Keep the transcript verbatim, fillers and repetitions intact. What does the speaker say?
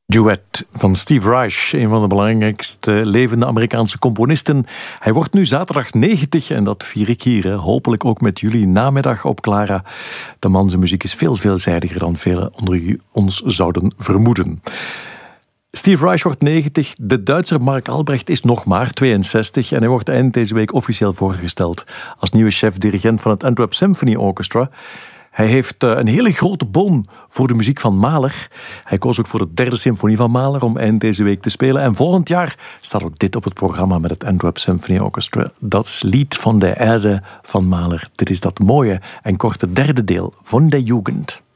Duet van Steve Reich, een van de belangrijkste levende Amerikaanse componisten. Hij wordt nu zaterdag negentig en dat vier ik hier. Hè. Hopelijk ook met jullie namiddag op Clara. De man zijn muziek is veel veelzijdiger dan velen onder u ons zouden vermoeden. Steve Reich wordt negentig, de Duitser Mark Albrecht is nog maar tweeënzestig en hij wordt eind deze week officieel voorgesteld als nieuwe chef-dirigent van het Antwerp Symphony Orchestra. Hij heeft een hele grote bon voor de muziek van Mahler. Hij koos ook voor de derde symfonie van Mahler om eind deze week te spelen. En volgend jaar staat ook dit op het programma met het Antwerp Symphony Orchestra. Dat lied van de Erde van Mahler. Dit is dat mooie en korte derde deel van de Jugend.